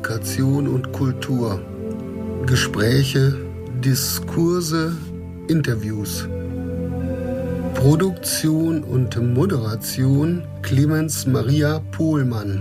Kommunikation und Kultur. Gespräche, Diskurse, Interviews. Produktion und Moderation Clemens Maria Pohlmann.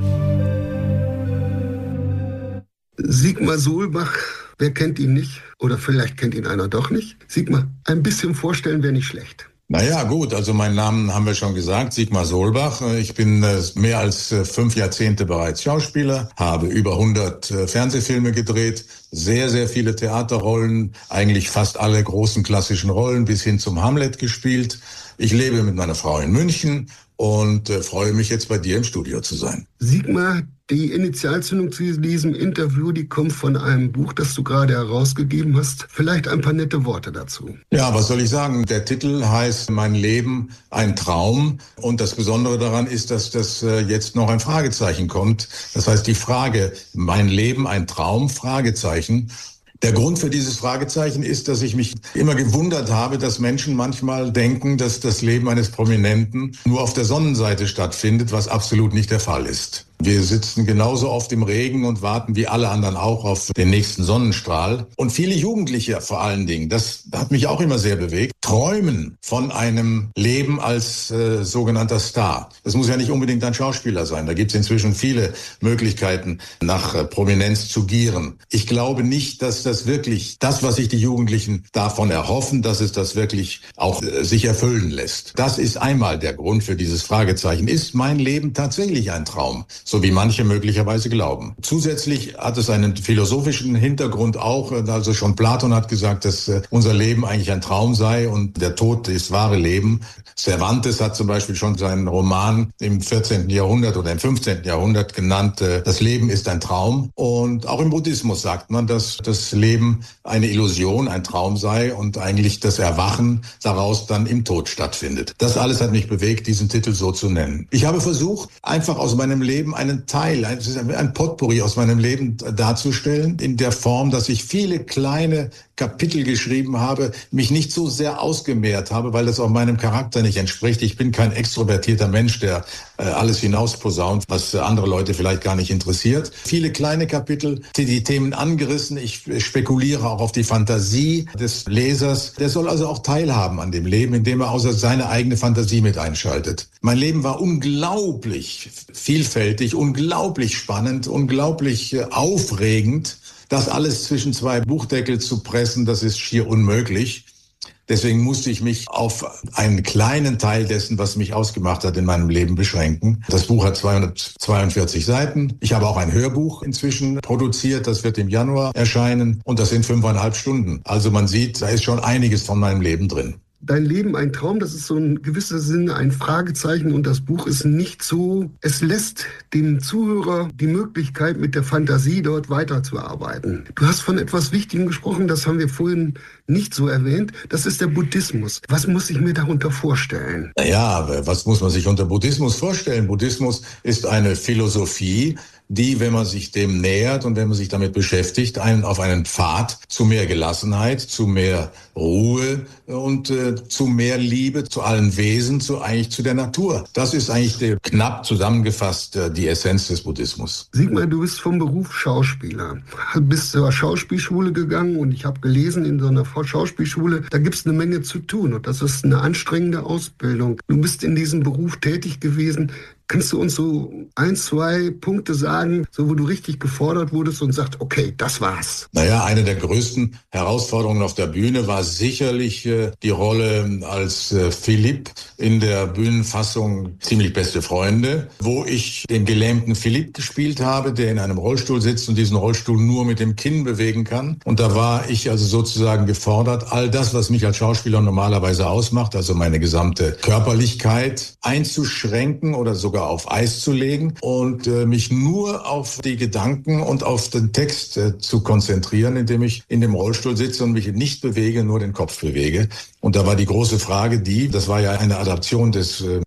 Sigmar Solbach, wer kennt ihn nicht? Oder vielleicht kennt ihn einer doch nicht. Sigmar, ein bisschen vorstellen wäre nicht schlecht. Naja, gut, also meinen Namen haben wir schon gesagt, Sigmar Solbach. Ich bin mehr als 5 Jahrzehnte bereits Schauspieler, habe über 100 Fernsehfilme gedreht, sehr, sehr viele Theaterrollen, eigentlich fast alle großen klassischen Rollen bis hin zum Hamlet gespielt. Ich lebe mit meiner Frau in München und freue mich jetzt bei dir im Studio zu sein. Sigmar, die Initialzündung zu diesem Interview, die kommt von einem Buch, das du gerade herausgegeben hast. Vielleicht ein paar nette Worte dazu. Ja, was soll ich sagen? Der Titel heißt Mein Leben, ein Traum. Und das Besondere daran ist, dass das jetzt noch ein Fragezeichen kommt. Das heißt, die Frage, mein Leben, ein Traum, Fragezeichen. Der Grund für dieses Fragezeichen ist, dass ich mich immer gewundert habe, dass Menschen manchmal denken, dass das Leben eines Prominenten nur auf der Sonnenseite stattfindet, was absolut nicht der Fall ist. Wir sitzen genauso oft im Regen und warten wie alle anderen auch auf den nächsten Sonnenstrahl. Und viele Jugendliche vor allen Dingen, das hat mich auch immer sehr bewegt, träumen von einem Leben als sogenannter Star. Das muss ja nicht unbedingt ein Schauspieler sein. Da gibt es inzwischen viele Möglichkeiten, nach Prominenz zu gieren. Ich glaube nicht, dass das wirklich, das, was sich die Jugendlichen davon erhoffen, dass es das wirklich auch sich erfüllen lässt. Das ist einmal der Grund für dieses Fragezeichen. Ist mein Leben tatsächlich ein Traum? So wie manche möglicherweise glauben. Zusätzlich hat es einen philosophischen Hintergrund auch. Also schon Platon hat gesagt, dass unser Leben eigentlich ein Traum sei und der Tod das wahre Leben. Cervantes hat zum Beispiel schon seinen Roman im 14. Jahrhundert oder im 15. Jahrhundert genannt, das Leben ist ein Traum. Und auch im Buddhismus sagt man, dass das Leben eine Illusion, ein Traum sei und eigentlich das Erwachen daraus dann im Tod stattfindet. Das alles hat mich bewegt, diesen Titel so zu nennen. Ich habe versucht, einfach aus meinem Leben einen Teil, ein Potpourri aus meinem Leben darzustellen, in der Form, dass ich viele kleine Kapitel geschrieben habe, mich nicht so sehr ausgemehrt habe, weil das auch meinem Charakter nicht entspricht. Ich bin kein extrovertierter Mensch, der alles hinausposaunt, was andere Leute vielleicht gar nicht interessiert. Viele kleine Kapitel, die Themen angerissen. Ich spekuliere auch auf die Fantasie des Lesers. Der soll also auch teilhaben an dem Leben, indem er außer seine eigene Fantasie mit einschaltet. Mein Leben war unglaublich vielfältig, unglaublich spannend, unglaublich aufregend. Das alles zwischen 2 Buchdeckel zu pressen, das ist schier unmöglich. Deswegen musste ich mich auf einen kleinen Teil dessen, was mich ausgemacht hat, in meinem Leben beschränken. Das Buch hat 242 Seiten. Ich habe auch ein Hörbuch inzwischen produziert. Das wird im Januar erscheinen. Und das sind 5,5 Stunden. Also man sieht, da ist schon einiges von meinem Leben drin. Dein Leben ein Traum, das ist so in gewisser Sinne ein Fragezeichen und das Buch ist nicht so, es lässt dem Zuhörer die Möglichkeit, mit der Fantasie dort weiterzuarbeiten. Du hast von etwas Wichtigem gesprochen, das haben wir vorhin nicht so erwähnt, das ist der Buddhismus. Was muss ich mir darunter vorstellen? Naja, was muss man sich unter Buddhismus vorstellen? Buddhismus ist eine Philosophie, die, wenn man sich dem nähert und wenn man sich damit beschäftigt, einen auf einen Pfad zu mehr Gelassenheit, zu mehr Ruhe und zu mehr Liebe zu allen Wesen, eigentlich zu der Natur. Das ist eigentlich knapp zusammengefasst die Essenz des Buddhismus. Sigmar, du bist vom Beruf Schauspieler. Du bist zur Schauspielschule gegangen und ich habe gelesen, in so einer Schauspielschule, da gibt es eine Menge zu tun und das ist eine anstrengende Ausbildung. Du bist in diesem Beruf tätig gewesen. Kannst du uns so 1, 2 Punkte sagen, so wo du richtig gefordert wurdest und sagst, okay, das war's? Naja, eine der größten Herausforderungen auf der Bühne war sicherlich die Rolle als Philipp in der Bühnenfassung Ziemlich beste Freunde, wo ich den gelähmten Philipp gespielt habe, der in einem Rollstuhl sitzt und diesen Rollstuhl nur mit dem Kinn bewegen kann. Und da war ich also sozusagen gefordert, all das, was mich als Schauspieler normalerweise ausmacht, also meine gesamte Körperlichkeit einzuschränken oder sogar auf Eis zu legen und mich nur auf die Gedanken und auf den Text zu konzentrieren, indem ich in dem Rollstuhl sitze und mich nicht bewege, nur den Kopf bewege. Und da war die große Frage das war ja eine Adaption des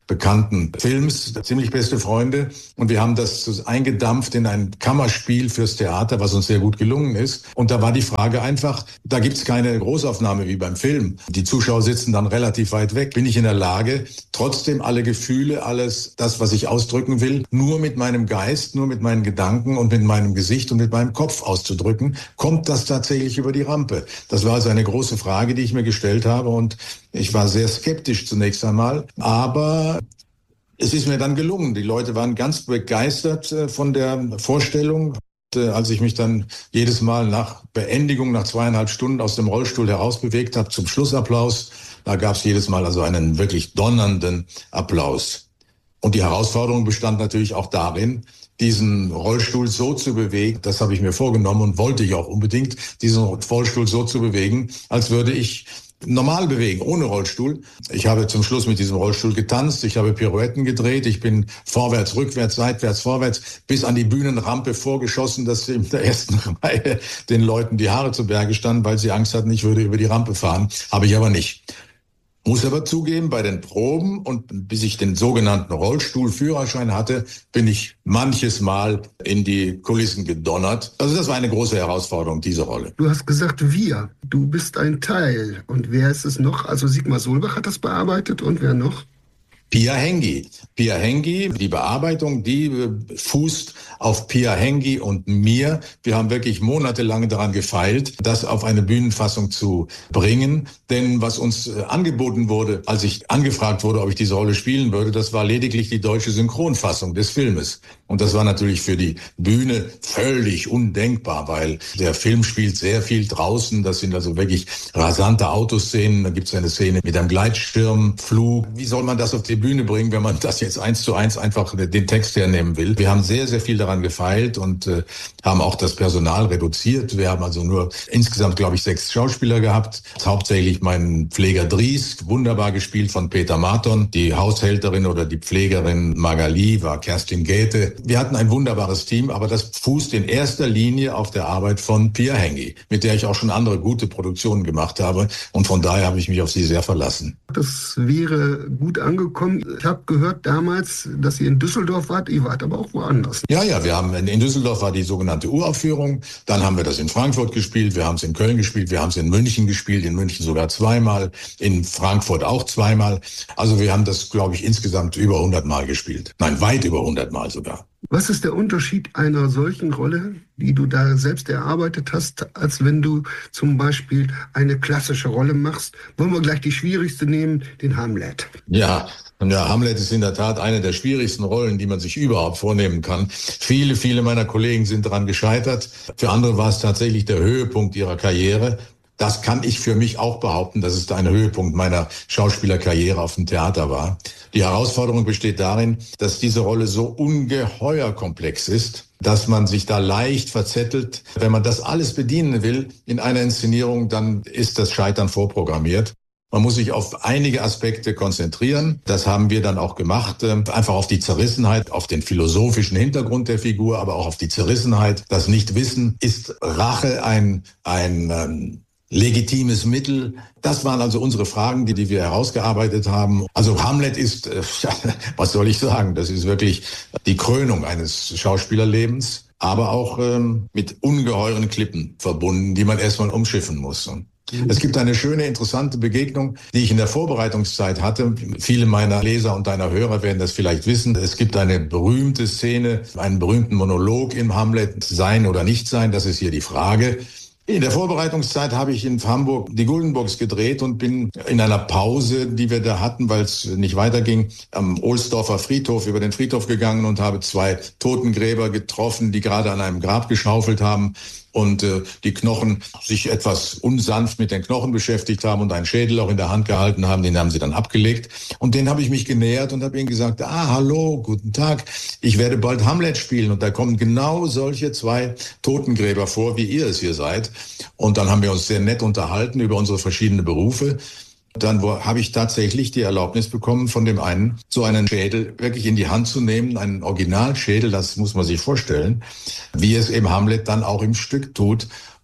bekannten Films, ziemlich beste Freunde. Und wir haben das eingedampft in ein Kammerspiel fürs Theater, was uns sehr gut gelungen ist. Und da war die Frage einfach, da gibt's keine Großaufnahme wie beim Film. Die Zuschauer sitzen dann relativ weit weg. Bin ich in der Lage, trotzdem alle Gefühle, alles das, was ich ausdrücken will, nur mit meinem Geist, nur mit meinen Gedanken und mit meinem Gesicht und mit meinem Kopf auszudrücken? Kommt das tatsächlich über die Rampe? Das war also eine große Frage, die ich mir gestellt habe, und ich war sehr skeptisch zunächst einmal, aber es ist mir dann gelungen. Die Leute waren ganz begeistert von der Vorstellung. Als ich mich dann jedes Mal nach Beendigung, nach 2,5 Stunden aus dem Rollstuhl herausbewegt habe zum Schlussapplaus, da gab es jedes Mal also einen wirklich donnernden Applaus. Und die Herausforderung bestand natürlich auch darin, diesen Rollstuhl so zu bewegen, das habe ich mir vorgenommen und wollte ich auch unbedingt, diesen Rollstuhl so zu bewegen, als würde ich normal bewegen, ohne Rollstuhl. Ich habe zum Schluss mit diesem Rollstuhl getanzt, ich habe Pirouetten gedreht, ich bin vorwärts, rückwärts, seitwärts, vorwärts, bis an die Bühnenrampe vorgeschossen, dass in der ersten Reihe den Leuten die Haare zu Berge standen, weil sie Angst hatten, ich würde über die Rampe fahren. Habe ich aber nicht. Muss aber zugeben, bei den Proben und bis ich den sogenannten Rollstuhlführerschein hatte, bin ich manches Mal in die Kulissen gedonnert. Also das war eine große Herausforderung, diese Rolle. Du hast gesagt, wir. Du bist ein Teil. Und wer ist es noch? Also Sigmar Solbach hat das bearbeitet, und wer noch? Pia Hengi. Pia Hengi, die Bearbeitung, die fußt auf Pia Hengi und mir. Wir haben wirklich monatelang daran gefeilt, das auf eine Bühnenfassung zu bringen. Denn was uns angeboten wurde, als ich angefragt wurde, ob ich diese Rolle spielen würde, das war lediglich die deutsche Synchronfassung des Filmes. Und das war natürlich für die Bühne völlig undenkbar, weil der Film spielt sehr viel draußen. Das sind also wirklich rasante Autoszenen. Da gibt es eine Szene mit einem Gleitschirmflug. Wie soll man das auf die Bühne bringen, wenn man das jetzt 1:1 einfach den Text hernehmen will? Wir haben sehr, sehr viel daran gefeilt und haben auch das Personal reduziert. Wir haben also nur insgesamt, glaube ich, 6 Schauspieler gehabt. Hauptsächlich meinen Pfleger Dries, wunderbar gespielt von Peter Marton. Die Haushälterin oder die Pflegerin Magali war Kerstin Gäte. Wir hatten ein wunderbares Team, aber das fußt in erster Linie auf der Arbeit von Pia Hengi, mit der ich auch schon andere gute Produktionen gemacht habe. Und von daher habe ich mich auf sie sehr verlassen. Das wäre gut angekommen. Ich habe gehört damals, dass ihr in Düsseldorf wart. Ihr wart aber auch woanders. Ja, wir haben in Düsseldorf war die sogenannte Uraufführung. Dann haben wir das in Frankfurt gespielt. Wir haben es in Köln gespielt. Wir haben es in München gespielt. In München sogar 2-mal. In Frankfurt auch 2-mal. Also wir haben das, glaube ich, insgesamt über 100 Mal gespielt. Nein, weit über 100 Mal sogar. Was ist der Unterschied einer solchen Rolle, die du da selbst erarbeitet hast, als wenn du zum Beispiel eine klassische Rolle machst? Wollen wir gleich die schwierigste nehmen, den Hamlet? Ja, Hamlet ist in der Tat eine der schwierigsten Rollen, die man sich überhaupt vornehmen kann. Viele meiner Kollegen sind daran gescheitert. Für andere war es tatsächlich der Höhepunkt ihrer Karriere. Das kann ich für mich auch behaupten, dass es ein Höhepunkt meiner Schauspielerkarriere auf dem Theater war. Die Herausforderung besteht darin, dass diese Rolle so ungeheuer komplex ist, dass man sich da leicht verzettelt. Wenn man das alles bedienen will in einer Inszenierung, dann ist das Scheitern vorprogrammiert. Man muss sich auf einige Aspekte konzentrieren. Das haben wir dann auch gemacht. Einfach auf die Zerrissenheit, auf den philosophischen Hintergrund der Figur, aber auch auf die Zerrissenheit. Das Nichtwissen, ist Rache ein legitimes Mittel? Das waren also unsere Fragen, die wir herausgearbeitet haben. Also Hamlet ist, was soll ich sagen, das ist wirklich die Krönung eines Schauspielerlebens, aber auch mit ungeheuren Klippen verbunden, die man erstmal umschiffen muss. Es gibt eine schöne, interessante Begegnung, die ich in der Vorbereitungszeit hatte. Viele meiner Leser und deiner Hörer werden das vielleicht wissen. Es gibt eine berühmte Szene, einen berühmten Monolog im Hamlet, sein oder nicht sein, das ist hier die Frage. In der Vorbereitungszeit habe ich in Hamburg die Guldenburgs gedreht und bin in einer Pause, die wir da hatten, weil es nicht weiterging, am Ohlsdorfer Friedhof über den Friedhof gegangen und habe 2 Totengräber getroffen, die gerade an einem Grab geschaufelt haben und die Knochen sich etwas unsanft mit den Knochen beschäftigt haben und einen Schädel auch in der Hand gehalten haben. Den haben sie dann abgelegt und den habe ich mich genähert und habe ihnen gesagt, hallo, guten Tag, ich werde bald Hamlet spielen und da kommen genau solche 2 Totengräber vor, wie ihr es hier seid. Und dann haben wir uns sehr nett unterhalten über unsere verschiedenen Berufe. Dann habe ich tatsächlich die Erlaubnis bekommen, von dem einen so einen Schädel wirklich in die Hand zu nehmen, einen Originalschädel, das muss man sich vorstellen, wie es eben Hamlet dann auch im Stück tut.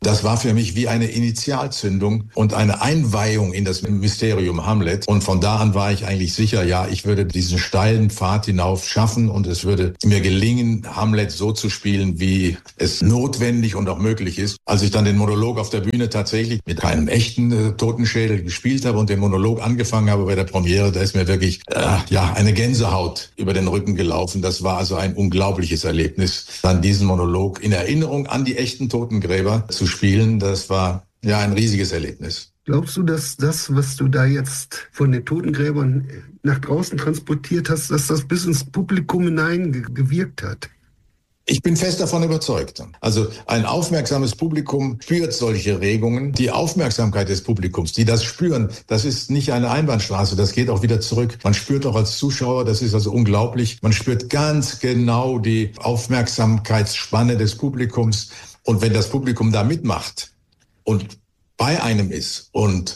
Das war für mich wie eine Initialzündung und eine Einweihung in das Mysterium Hamlet. Und von da an war ich eigentlich sicher, ja, ich würde diesen steilen Pfad hinauf schaffen und es würde mir gelingen, Hamlet so zu spielen, wie es notwendig und auch möglich ist. Als ich dann den Monolog auf der Bühne tatsächlich mit keinem echten Totenschädel gespielt habe und den Monolog angefangen habe bei der Premiere, da ist mir wirklich eine Gänsehaut über den Rücken gelaufen. Das war also ein unglaubliches Erlebnis, dann diesen Monolog in Erinnerung an die echten Totengräber zu spielen. Das war ja ein riesiges Erlebnis. Glaubst du, dass das, was du da jetzt von den Totengräbern nach draußen transportiert hast, dass das bis ins Publikum hineingewirkt hat? Ich bin fest davon überzeugt. Also ein aufmerksames Publikum spürt solche Regungen. Die Aufmerksamkeit des Publikums, die das spüren, das ist nicht eine Einbahnstraße, das geht auch wieder zurück. Man spürt auch als Zuschauer, das ist also unglaublich, man spürt ganz genau die Aufmerksamkeitsspanne des Publikums. Und wenn das Publikum da mitmacht und bei einem ist und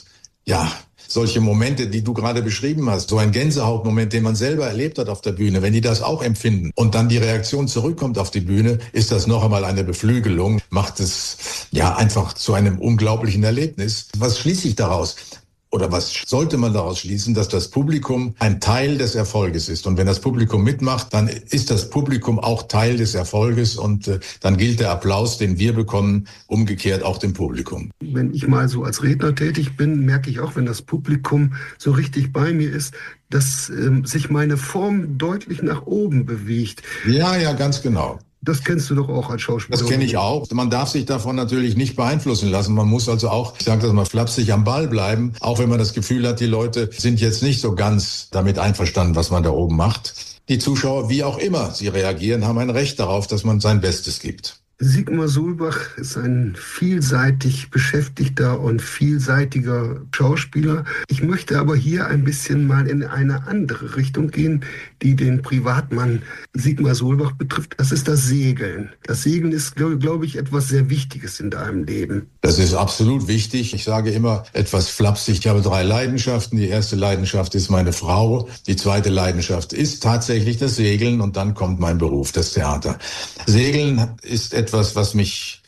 solche Momente, die du gerade beschrieben hast, so ein Gänsehautmoment, den man selber erlebt hat auf der Bühne, wenn die das auch empfinden und dann die Reaktion zurückkommt auf die Bühne, ist das noch einmal eine Beflügelung, macht es einfach zu einem unglaublichen Erlebnis. Was schließe ich daraus? Oder was sollte man daraus schließen, dass das Publikum ein Teil des Erfolges ist? Und wenn das Publikum mitmacht, dann ist das Publikum auch Teil des Erfolges und dann gilt der Applaus, den wir bekommen, umgekehrt auch dem Publikum. Wenn ich mal so als Redner tätig bin, merke ich auch, wenn das Publikum so richtig bei mir ist, dass sich meine Form deutlich nach oben bewegt. Ja, ganz genau. Das kennst du doch auch als Schauspieler. Das kenne ich auch. Man darf sich davon natürlich nicht beeinflussen lassen. Man muss also auch, ich sage das mal flapsig, am Ball bleiben. Auch wenn man das Gefühl hat, die Leute sind jetzt nicht so ganz damit einverstanden, was man da oben macht. Die Zuschauer, wie auch immer sie reagieren, haben ein Recht darauf, dass man sein Bestes gibt. Sigmar Sulbach ist ein vielseitig beschäftigter und vielseitiger Schauspieler. Ich möchte aber hier ein bisschen mal in eine andere Richtung gehen, die den Privatmann Sigmar Sulbach betrifft. Das ist das Segeln. Das Segeln ist, glaube ich, etwas sehr Wichtiges in deinem Leben. Das ist absolut wichtig. Ich sage immer etwas flapsig, ich habe 3 Leidenschaften. Die erste Leidenschaft ist meine Frau. Die zweite Leidenschaft ist tatsächlich das Segeln und dann kommt mein Beruf, das Theater. Segeln ist etwas, was mich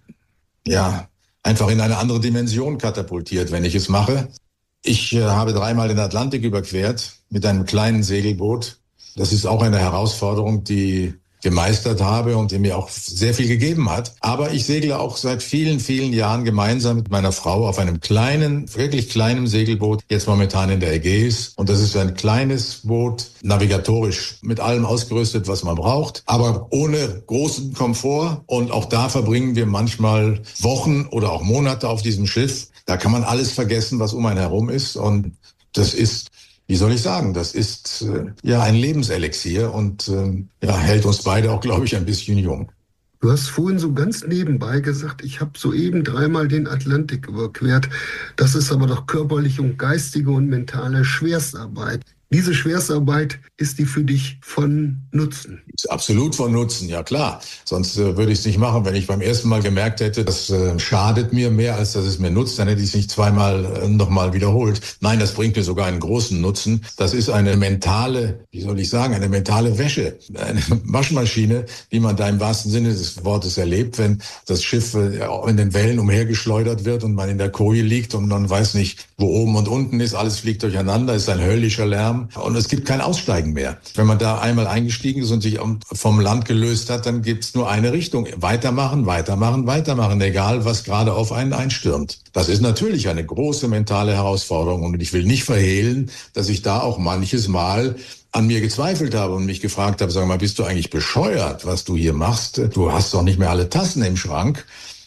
einfach in eine andere Dimension katapultiert, wenn ich es mache. Ich habe 3-mal den Atlantik überquert mit einem kleinen Segelboot. Das ist auch eine Herausforderung, die gemeistert habe und die mir auch sehr viel gegeben hat. Aber ich segle auch seit vielen, vielen Jahren gemeinsam mit meiner Frau auf einem kleinen, wirklich kleinen Segelboot, jetzt momentan in der Ägäis. Und das ist ein kleines Boot, navigatorisch mit allem ausgerüstet, was man braucht, aber ohne großen Komfort. Und auch da verbringen wir manchmal Wochen oder auch Monate auf diesem Schiff. Da kann man alles vergessen, was um einen herum ist. Und das ist, wie soll ich sagen, das ist ein Lebenselixier und hält uns beide auch, glaube ich, ein bisschen jung. Du hast vorhin so ganz nebenbei gesagt, ich habe soeben 3-mal den Atlantik überquert. Das ist aber doch körperliche und geistige und mentale Schwerstarbeit. Diese Schwerstarbeit, ist die für dich von Nutzen? Ist absolut von Nutzen, ja klar. Sonst würde ich es nicht machen. Wenn ich beim ersten Mal gemerkt hätte, das schadet mir mehr, als dass es mir nutzt, dann hätte ich es nicht 2-mal nochmal wiederholt. Nein, das bringt mir sogar einen großen Nutzen. Das ist eine mentale, eine mentale Wäsche, eine Waschmaschine, wie man da im wahrsten Sinne des Wortes erlebt, wenn das Schiff in den Wellen umhergeschleudert wird und man in der Koje liegt und man weiß nicht, wo oben und unten ist. Alles fliegt durcheinander, ist ein höllischer Lärm. Und es gibt kein Aussteigen mehr. Wenn man da einmal eingestiegen ist und sich vom Land gelöst hat, dann gibt es nur eine Richtung. Weitermachen, weitermachen, weitermachen, egal was gerade auf einen einstürmt. Das ist natürlich eine große mentale Herausforderung und ich will nicht verhehlen, dass ich da auch manches Mal an mir gezweifelt habe und mich gefragt habe, sag mal, bist du eigentlich bescheuert, was du hier machst? Du hast doch nicht mehr alle Tassen im Schrank.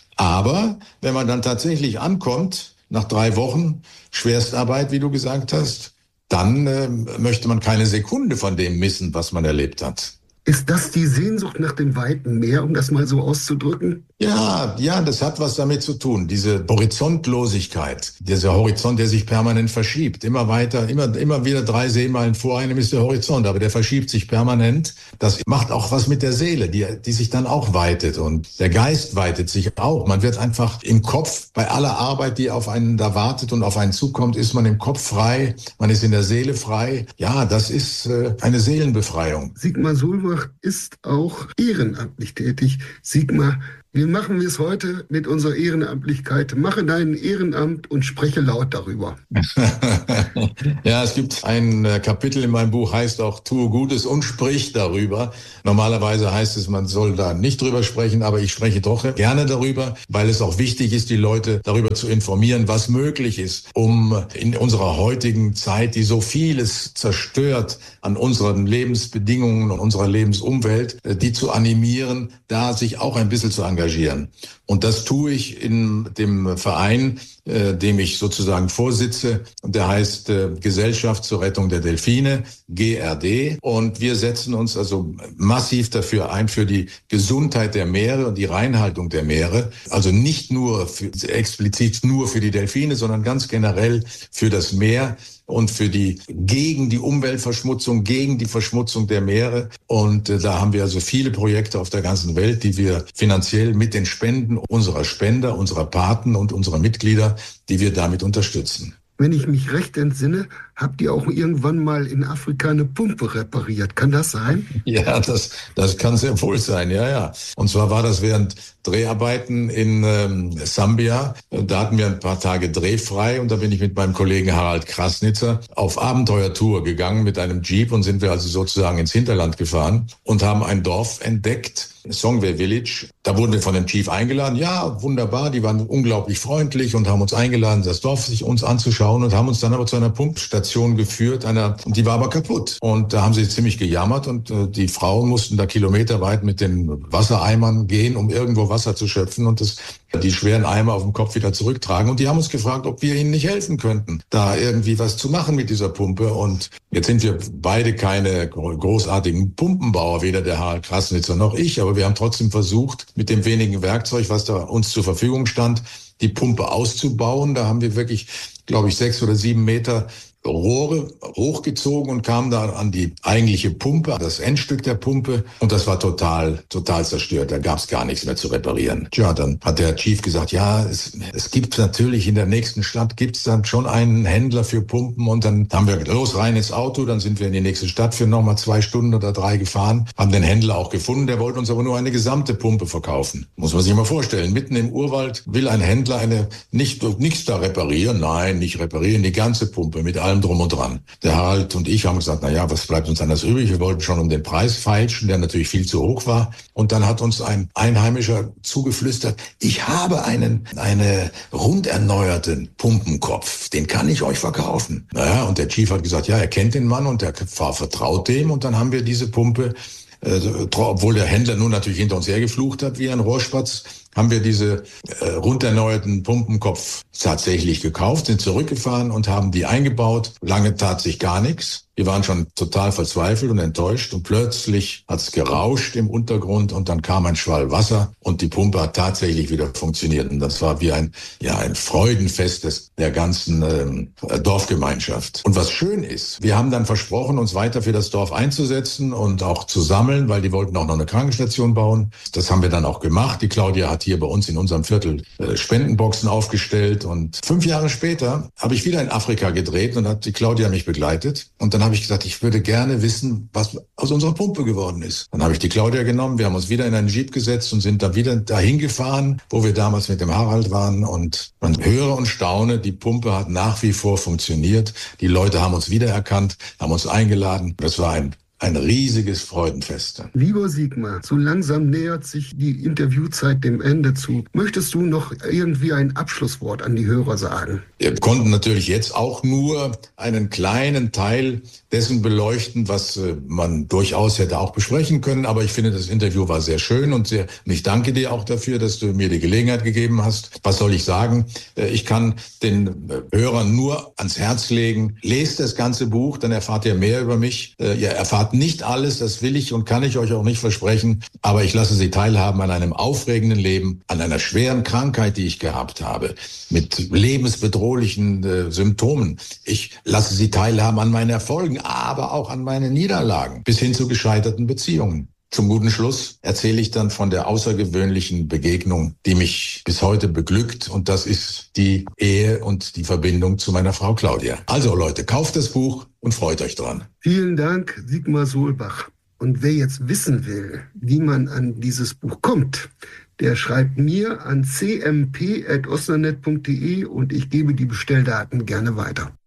Aber wenn man dann tatsächlich ankommt, nach 3 Wochen Schwerstarbeit, wie du gesagt hast, dann möchte man keine Sekunde von dem missen, was man erlebt hat. Ist das die Sehnsucht nach dem weiten Meer, um das mal so auszudrücken? Ja, das hat was damit zu tun. Diese Horizontlosigkeit, dieser Horizont, der sich permanent verschiebt. Immer weiter, immer wieder 3 Seemeilen vor einem ist der Horizont, aber der verschiebt sich permanent. Das macht auch was mit der Seele, die sich dann auch weitet und der Geist weitet sich auch. Man wird einfach im Kopf, bei aller Arbeit, die auf einen da wartet und auf einen zukommt, ist man im Kopf frei, man ist in der Seele frei. Ja, das ist eine Seelenbefreiung. Sigmar Sulbach Solbach ist auch ehrenamtlich tätig. Sigmar, wie machen wir es heute mit unserer Ehrenamtlichkeit? Mache dein Ehrenamt und spreche laut darüber. Ja, es gibt ein Kapitel in meinem Buch, heißt auch Tue Gutes und sprich darüber. Normalerweise heißt es, man soll da nicht drüber sprechen, aber ich spreche doch gerne darüber, weil es auch wichtig ist, die Leute darüber zu informieren, was möglich ist, um in unserer heutigen Zeit, die so vieles zerstört an unseren Lebensbedingungen und unserer Lebensumwelt, die zu animieren, da sich auch ein bisschen zu engagieren. Und das tue ich in dem Verein, dem ich sozusagen vorsitze. Der heißt Gesellschaft zur Rettung der Delfine, GRD. Und wir setzen uns also massiv dafür ein, für die Gesundheit der Meere und die Reinhaltung der Meere. Also nicht nur explizit nur für die Delfine, sondern ganz generell für das Meer und gegen die Umweltverschmutzung, gegen die Verschmutzung der Meere. Und da haben wir also viele Projekte auf der ganzen Welt, die wir finanziell mit den Spenden unserer Spender, unserer Paten und unserer Mitglieder, die wir damit unterstützen. Wenn ich mich recht entsinne, habt ihr auch irgendwann mal in Afrika eine Pumpe repariert. Kann das sein? Ja, das kann sehr wohl sein, ja. Und zwar war das während Dreharbeiten in Sambia. Da hatten wir ein paar Tage drehfrei und da bin ich mit meinem Kollegen Harald Krasnitzer auf Abenteuertour gegangen mit einem Jeep und sind wir also sozusagen ins Hinterland gefahren und haben ein Dorf entdeckt, Songwe Village. Da wurden wir von dem Chief eingeladen. Ja, wunderbar, die waren unglaublich freundlich und haben uns eingeladen, das Dorf sich uns anzuschauen und haben uns dann aber zu einer Pumpstation geführt, die war aber kaputt. Und da haben sie ziemlich gejammert und die Frauen mussten da kilometerweit mit den Wassereimern gehen, um irgendwo Wasser zu schöpfen und die schweren Eimer auf dem Kopf wieder zurücktragen. Und die haben uns gefragt, ob wir ihnen nicht helfen könnten, da irgendwie was zu machen mit dieser Pumpe. Und jetzt sind wir beide keine großartigen Pumpenbauer, weder der Harald Krasnitzer noch ich, aber wir haben trotzdem versucht, mit dem wenigen Werkzeug, was da uns zur Verfügung stand, die Pumpe auszubauen. Da haben wir wirklich, glaube ich, 6 oder 7 Meter Rohre hochgezogen und kamen da an die eigentliche Pumpe, das Endstück der Pumpe. Und das war total zerstört. Da gab es gar nichts mehr zu reparieren. Tja, dann hat der Chief gesagt, ja, es gibt natürlich in der nächsten Stadt gibt's dann schon einen Händler für Pumpen. Und dann haben wir rein ins Auto. Dann sind wir in die nächste Stadt für nochmal 2 Stunden oder 3 gefahren. Haben den Händler auch gefunden. Der wollte uns aber nur eine gesamte Pumpe verkaufen. Muss man sich mal vorstellen. Mitten im Urwald will ein Händler nichts da reparieren. Nein, nicht reparieren, die ganze Pumpe mit allem drum und dran. Der Harald und ich haben gesagt, was bleibt uns anders übrig? Wir wollten schon um den Preis feilschen, der natürlich viel zu hoch war. Und dann hat uns ein Einheimischer zugeflüstert, ich habe einen runderneuerten Pumpenkopf, den kann ich euch verkaufen. Und der Chief hat gesagt, ja, er kennt den Mann und der vertraut dem. Und dann haben wir diese Pumpe, obwohl der Händler nun natürlich hinter uns hergeflucht hat wie ein Rohrspatz, haben wir diese runderneuerten Pumpenkopf tatsächlich gekauft, sind zurückgefahren und haben die eingebaut. Lange tat sich gar nichts. Wir waren schon total verzweifelt und enttäuscht und plötzlich hat es gerauscht im Untergrund und dann kam ein Schwall Wasser und die Pumpe hat tatsächlich wieder funktioniert. Und das war wie ein Freudenfest der ganzen Dorfgemeinschaft. Und was schön ist, wir haben dann versprochen, uns weiter für das Dorf einzusetzen und auch zu sammeln, weil die wollten auch noch eine Krankenstation bauen. Das haben wir dann auch gemacht. Die Claudia hat hier bei uns in unserem Viertel Spendenboxen aufgestellt und 5 Jahre später habe ich wieder in Afrika gedreht und hat die Claudia mich begleitet und dann habe ich gesagt, ich würde gerne wissen, was aus unserer Pumpe geworden ist. Dann habe ich die Claudia genommen, wir haben uns wieder in einen Jeep gesetzt und sind dann wieder dahin gefahren, wo wir damals mit dem Harald waren und man höre und staune, die Pumpe hat nach wie vor funktioniert. Die Leute haben uns wiedererkannt, haben uns eingeladen. Das war ein riesiges Freudenfest. Lieber Sigmar, so langsam nähert sich die Interviewzeit dem Ende zu. Möchtest du noch irgendwie ein Abschlusswort an die Hörer sagen? Wir konnten natürlich jetzt auch nur einen kleinen Teil dessen beleuchten, was man durchaus hätte auch besprechen können. Aber ich finde, das Interview war sehr schön und ich danke dir auch dafür, dass du mir die Gelegenheit gegeben hast. Was soll ich sagen? Ich kann den Hörern nur ans Herz legen, lest das ganze Buch, dann erfahrt ihr mehr über mich. Ihr erfahrt nicht alles, das will ich und kann ich euch auch nicht versprechen. Aber ich lasse Sie teilhaben an einem aufregenden Leben, an einer schweren Krankheit, die ich gehabt habe, mit lebensbedrohlichen Symptomen. Ich lasse Sie teilhaben an meinen Erfolgen, aber auch an meinen Niederlagen, bis hin zu gescheiterten Beziehungen. Zum guten Schluss erzähle ich dann von der außergewöhnlichen Begegnung, die mich bis heute beglückt. Und das ist die Ehe und die Verbindung zu meiner Frau Claudia. Also Leute, kauft das Buch und freut euch dran. Vielen Dank, Sigmar Solbach. Und wer jetzt wissen will, wie man an dieses Buch kommt, der schreibt mir an cmp@osnanet.de und ich gebe die Bestelldaten gerne weiter.